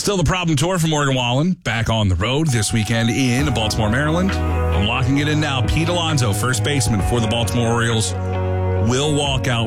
Still the problem tour from Morgan Wallen back on the road this weekend in Baltimore, Maryland. I'm locking it in now. Pete Alonso, first baseman for the Baltimore Orioles, will walk out